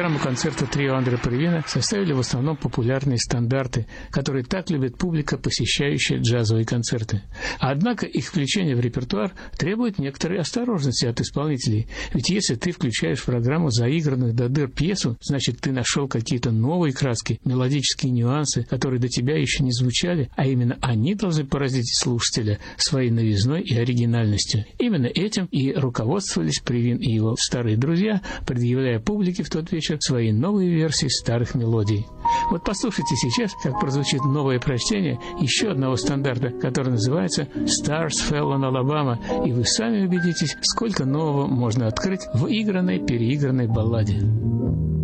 Программу концерта трио Андре Превина составили в основном популярные стандарты, которые так любит публика, посещающая джазовые концерты. Однако их включение в репертуар требует некоторой осторожности от исполнителей. Ведь если ты включаешь в программу заигранную до дыр пьесу, значит, ты нашел какие-то новые краски, мелодические нюансы, которые до тебя еще не звучали, а именно они должны поразить слушателя своей новизной и оригинальностью. Именно этим и руководствовались Превин и его старые друзья, предъявляя публике в тот вечер свои новые версии старых мелодий. Вот послушайте сейчас, как прозвучит новое прочтение еще одного стандарта, который называется «Stars Fell on Alabama», и вы сами убедитесь, сколько нового можно открыть в игранной-переигранной балладе.